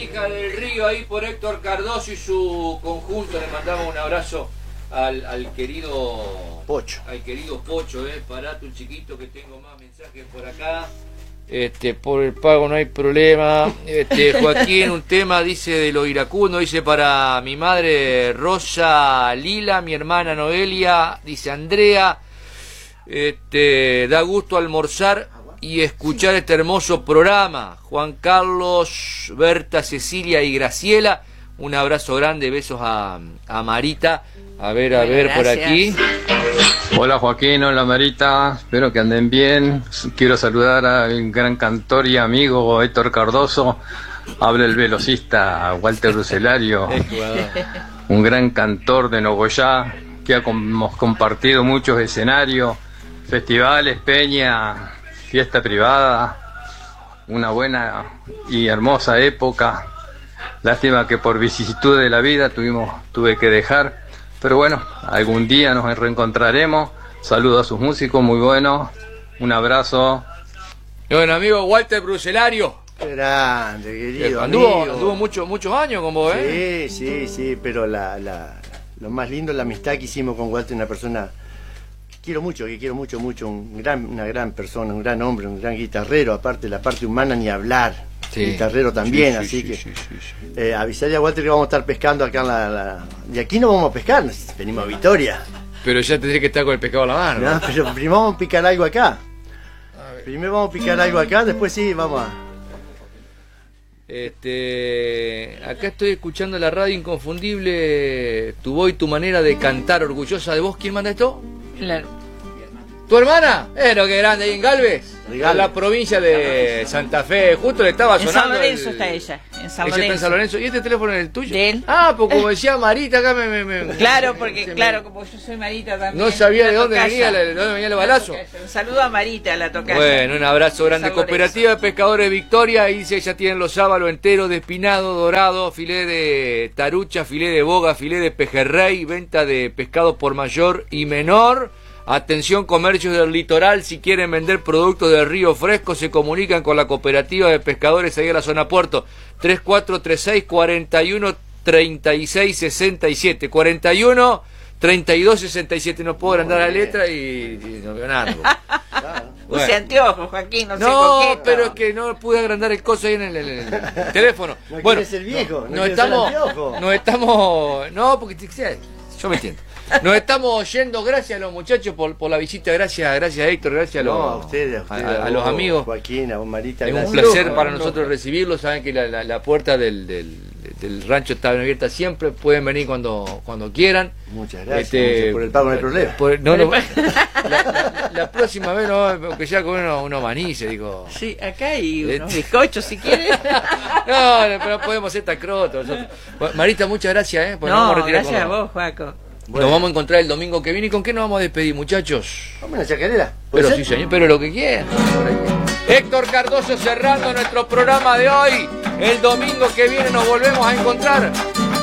Hija del Río, ahí por Héctor Cardoso y su conjunto. Le mandamos un abrazo al querido Pocho. Al querido Pocho, parate un chiquito que tengo más mensajes por acá. Por el pago no hay problema. Joaquín, un tema, dice, de lo iracundo, dice, para mi madre Rosa Lila, mi hermana Noelia, dice Andrea, da gusto almorzar y escuchar este hermoso programa. Juan Carlos, Berta, Cecilia y Graciela, un abrazo grande, besos a Marita. A ver, Gracias. por aquí. Hola Joaquín, hola Marita, espero que anden bien. Quiero saludar al gran cantor y amigo Héctor Cardoso. Habla el velocista Walter Bruselario, un gran cantor de Nogoyá, que hemos compartido muchos escenarios, festivales, peña, fiesta privada, una buena y hermosa época. Lástima que por vicisitud de la vida tuve que dejar. Pero bueno, algún día nos reencontraremos. Saludos a sus músicos, muy buenos. Un abrazo. Bueno, amigo Walter Bruselario. Grande, querido. Anduvo muchos años con vos, ¿eh? Sí, pero lo más lindo es la amistad que hicimos con Walter, una persona que quiero mucho, una gran persona, un gran hombre, un gran guitarrero, aparte la parte humana ni hablar. Sí, guitarrero también, así que avisarle a Walter que vamos a estar pescando acá y aquí no vamos a pescar, venimos a Vitoria. Pero ya tendré que estar con el pescado a la mano. No, pero primero vamos a picar algo acá. Después sí, vamos a... Acá estoy escuchando la radio inconfundible, tu voz y tu manera de cantar, orgullosa de vos. ¿Quién manda esto? ¿Tu hermana? Pero qué grande, ahí en Galvez. En la provincia de Santa Fe. Justo le estaba sonando. En San Lorenzo está ella. En San Lorenzo. Está en San Lorenzo. ¿Y este teléfono es el tuyo? De él. Ah, porque como decía Marita acá Claro, porque como yo soy Marita también. No sabía de dónde venía el balazo. Un saludo a Marita, la tocaya. Bueno, un abrazo grande. Cooperativa de Pescadores Victoria. Ahí dice, ya tienen los sábalos enteros de espinado, dorado, filé de tarucha, filé de boga, filé de pejerrey, venta de pescado por mayor y menor. Atención, comercios del litoral, si quieren vender productos del río fresco, se comunican con la cooperativa de pescadores ahí en la zona puerto. 3436 41 36 67 41 32 67. No puedo agrandar la letra y no veo nada. Use anteojos, Joaquín, no sé. No, pero es que no pude agrandar el coso ahí en el teléfono. No bueno, ser viejo, no estamos, no, porque yo me entiendo. Nos estamos yendo, gracias a los muchachos por la visita, gracias a Héctor, gracias a ustedes, a los amigos. Joaquín, a vos Marita. Es un placer para nosotros recibirlos, saben que la puerta del rancho está abierta siempre, pueden venir cuando quieran. Muchas gracias, por el pago no hay problema. La próxima vez que ya con unos manices, digo. Sí, acá hay unos bizcochos si quieren. No, pero podemos ser tan crotos. Marita, muchas gracias, gracias a vos, Joaco. Bueno. Nos vamos a encontrar el domingo que viene. ¿Y con qué nos vamos a despedir, muchachos? Vamos a la chacarera. Pero sí, señor, pero lo que quieran. Héctor Cardoso cerrando nuestro programa de hoy. El domingo que viene nos volvemos a encontrar.